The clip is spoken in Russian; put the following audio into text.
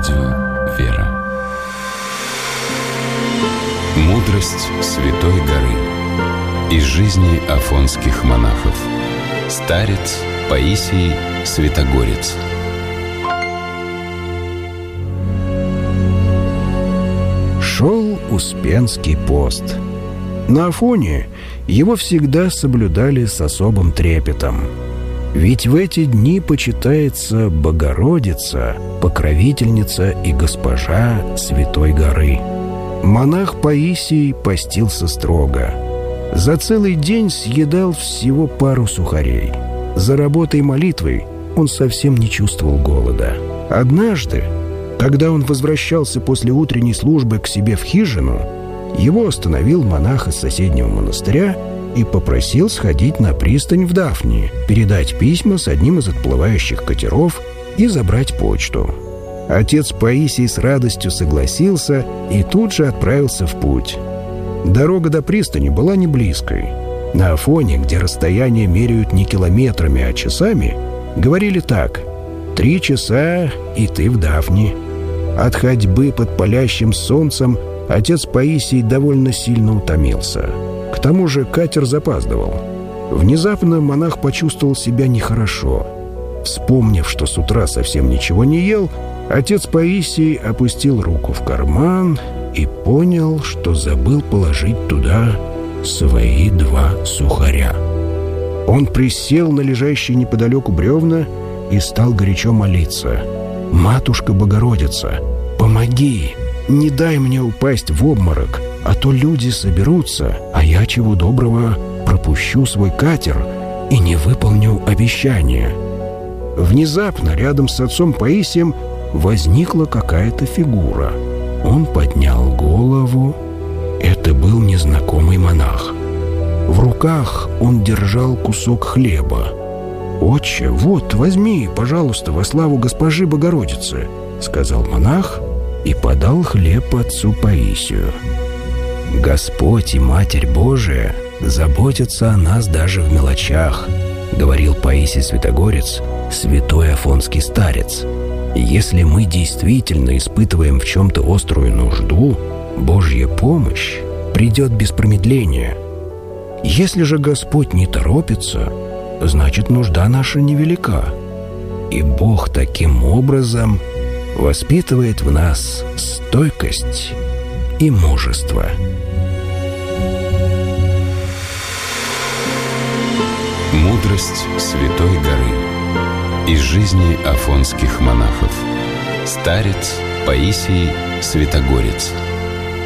Радио «Вера». Мудрость Святой горы. Из жизни афонских монахов. Старец Паисий Святогорец. Шел Успенский пост. На Афоне его всегда соблюдали с особым трепетом. Ведь в эти дни почитается Богородица, покровительница и госпожа Святой горы. Монах Паисий постился строго. За целый день съедал всего пару сухарей. За работой и молитвой он совсем не чувствовал голода. Однажды, когда он возвращался после утренней службы к себе в хижину, его остановил монах из соседнего монастыря и попросил сходить на пристань в Дафни, передать письма с одним из отплывающих катеров и забрать почту. Отец Паисий с радостью согласился и тут же отправился в путь. Дорога до пристани была не близкой. На Афоне, где расстояние меряют не километрами, а часами, говорили так: 3 часа, и ты в Дафни. От ходьбы под палящим солнцем отец Паисий довольно сильно утомился. К тому же катер запаздывал. Внезапно монах почувствовал себя нехорошо. Вспомнив, что с утра совсем ничего не ел, отец Паисий опустил руку в карман и понял, что забыл положить туда свои 2 сухаря. Он присел на лежащие неподалеку бревна и стал горячо молиться: «Матушка Богородица, помоги! Не дай мне упасть в обморок, а то люди соберутся, а я, чего доброго, пропущу свой катер и не выполню обещание». Внезапно рядом с отцом Паисием возникла какая-то фигура. Он поднял голову. Это был незнакомый монах. В руках он держал кусок хлеба. «Отче, вот, возьми, пожалуйста, во славу госпожи Богородицы», — сказал монах и подал хлеб отцу Паисию. «Господь и Матерь Божия заботятся о нас даже в мелочах», — говорил Паисий Святогорец, святой афонский старец. «Если мы действительно испытываем в чем-то острую нужду, Божья помощь придет без промедления. Если же Господь не торопится, значит, нужда наша невелика. И Бог таким образом воспитывает в нас стойкость и мужество». Мудрость Святой горы. Из жизни афонских монахов. Старец Паисий Святогорец.